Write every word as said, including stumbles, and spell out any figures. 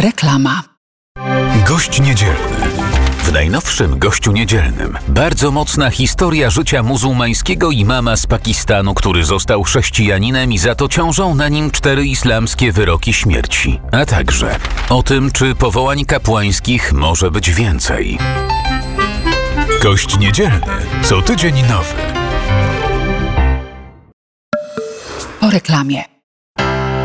Reklama. Gość niedzielny. W najnowszym Gościu Niedzielnym bardzo mocna historia życia muzułmańskiego imama z Pakistanu, który został chrześcijaninem i za to ciążą na nim cztery islamskie wyroki śmierci. A także o tym, czy powołań kapłańskich może być więcej. Gość Niedzielny. Co tydzień nowy. Po reklamie.